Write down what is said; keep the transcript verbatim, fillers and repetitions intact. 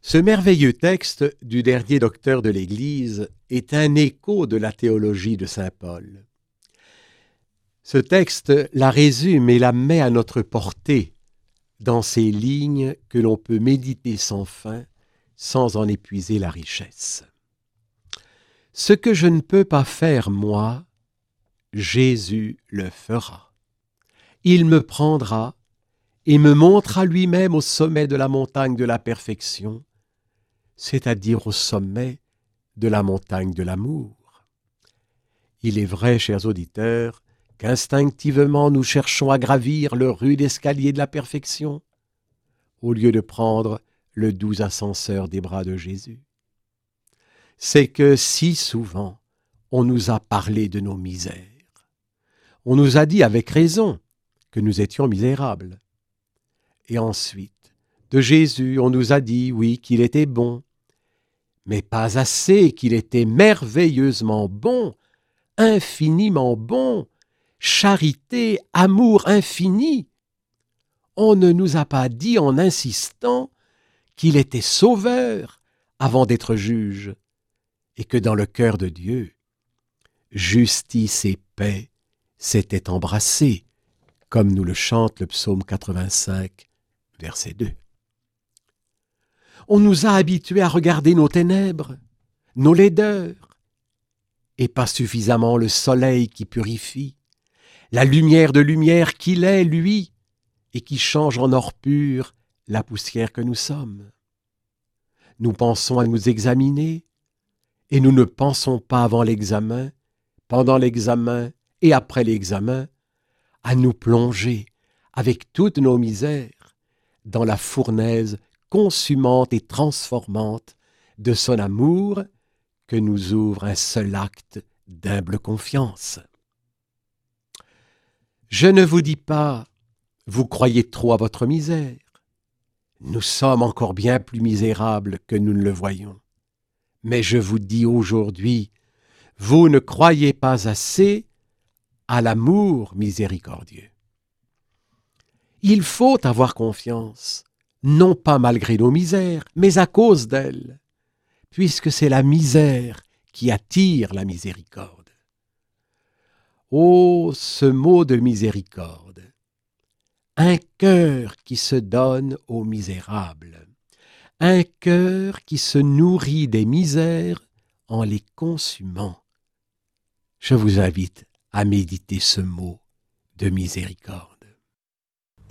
Ce merveilleux texte du dernier docteur de l'Église est un écho de la théologie de saint Paul. Ce texte la résume et la met à notre portée dans ces lignes que l'on peut méditer sans fin, sans en épuiser la richesse. Ce que je ne peux pas faire, moi, Jésus le fera. Il me prendra et me montrera lui-même au sommet de la montagne de la perfection, c'est-à-dire au sommet de la montagne de l'amour. Il est vrai, chers auditeurs, qu'instinctivement nous cherchons à gravir le rude escalier de la perfection, au lieu de prendre le doux ascenseur des bras de Jésus. C'est que si souvent on nous a parlé de nos misères. On nous a dit avec raison que nous étions misérables. Et ensuite, de Jésus, on nous a dit, oui, qu'il était bon, mais pas assez, qu'il était merveilleusement bon, infiniment bon, charité, amour infini. On ne nous a pas dit en insistant qu'il était sauveur avant d'être juge, et que dans le cœur de Dieu, justice et paix s'étaient embrassés, comme nous le chante le psaume quatre-vingt-cinq, verset deux. On nous a habitués à regarder nos ténèbres, nos laideurs, et pas suffisamment le soleil qui purifie, la lumière de lumière qu'il est, lui, et qui change en or pur la poussière que nous sommes. Nous pensons à nous examiner, et nous ne pensons pas avant l'examen, pendant l'examen et après l'examen, à nous plonger avec toutes nos misères dans la fournaise consumante et transformante de son amour que nous ouvre un seul acte d'humble confiance. Je ne vous dis pas, vous croyez trop à votre misère. Nous sommes encore bien plus misérables que nous ne le voyons. Mais je vous dis aujourd'hui, vous ne croyez pas assez à l'amour miséricordieux. Il faut avoir confiance, non pas malgré nos misères, mais à cause d'elles, puisque c'est la misère qui attire la miséricorde. Oh, ce mot de miséricorde! Un cœur qui se donne aux misérables, un cœur qui se nourrit des misères en les consumant. Je vous invite à méditer ce mot de miséricorde.